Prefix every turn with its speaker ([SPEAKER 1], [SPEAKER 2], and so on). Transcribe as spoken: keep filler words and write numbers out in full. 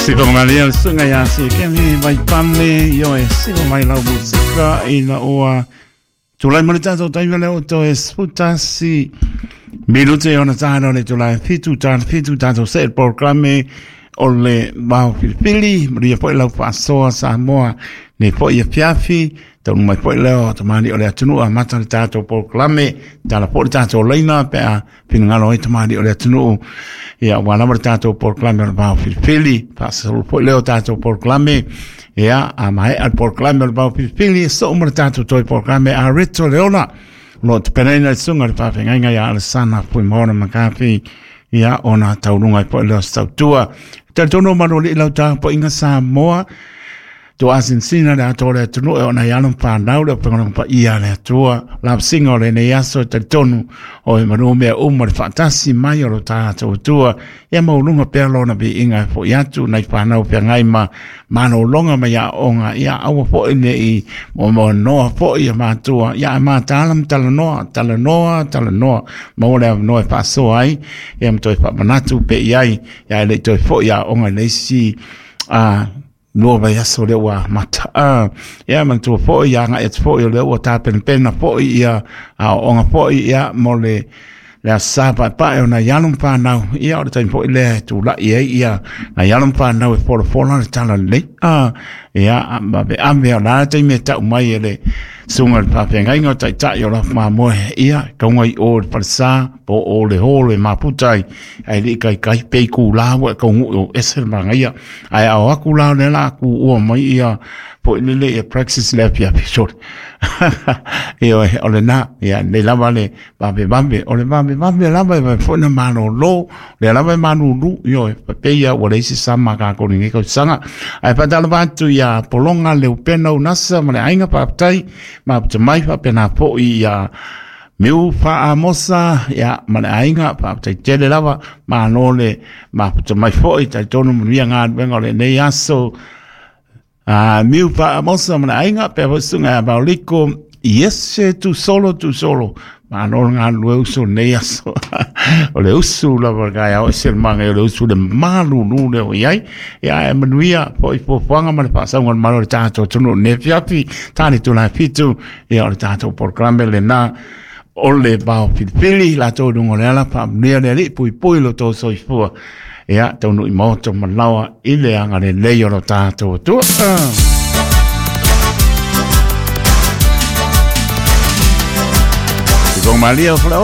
[SPEAKER 1] Siko malia sunga ya si kemi vai pame yo e siko mai lau musika ina oa tulai manitato taima leo to e sputasi minute ona tano le tulai fitu tan fitu tanto se il programme o le mau filipili maria poi lau pasoa Samoa ne poi e piafi tau mai poi leo tamani o le atunua mata le tato programme tala poi tato leina pe a pinangalo e tamani o le atunua ia wana mar tato proclame al bao filipili pasal po leo tato proclame ia amai al proclame al bao filipili so mar tato toi proclame a rito leona lo penena sunga pa penga ia al sana pu mona makafi ia ona taununga po leo stautua tatono manoli lau ta po inga Samoa to asin sina da tole tunu e ona yalum pa nau le pengon pa ia le tua la singo le ne yaso te tonu o e manu me umar fantasi mai o ta to tua e mo lunga perlo na bi inga fo yatu nai pa nau pe ngai ma mano longa ma ya onga ya awa fo ine i mo mo no fo ia ma tua ya ma talam tala no tala no tala no mo le no fa so ai e mo to fa manatu pe ai ya le to fo ya onga le si a no vai aso le wa mata ah ya man tu fo ya nga et fo le wa ta pen pen na fo ya a onga fo ya mole la sa pa pa ona yalum pa na ya o time fo le tu la ye ya na yalum pa na fo fo la ta la le ah ya ba be am be na te me ta mai le sunga pa pe ngai ngo tai ta yo la ma mo ya ko ngai o pa sa po o le ho le ma putai ai li kai kai pe ku la wa ko ngu esel ma ngai ya ai a wa ku la le la ku o mai ya po le le praxis le pia pe short yo o le na ya le la vale ba be ba be o le ba be ba be la ba fo na ma no lo le la ba ma nu lu yo pe ya o le si sa ma ka ko ni ko sanga ai pa dal ba tu ya polonga le pena unasa ma le ainga pa tai ma te mai pa pena po i ya meu fa amosa ya ma le ainga pa te tele lava ma no le ma te mai fo i te tonu mu nga benga le ne yaso a meu fa amosa ma le ainga pe sunga ba liko yes tu solo tu solo ma no nga lu so ne yaso o le usu la ga ya o sel manga le usu de malu nu le yai ya manuia po po fanga ma pa sa ngon malo tato tunu ne fiapi tani tu la fitu ya o tato programme le na o le bao filipili la to dungo le ala pa ne le li pui pui lo to so fu ya to no mo to malawa ile anga le le yo lo tato tu con María